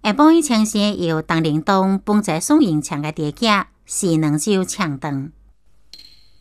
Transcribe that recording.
下晡伊枪声由东岭东本在送迎枪的地脚是能就抢灯。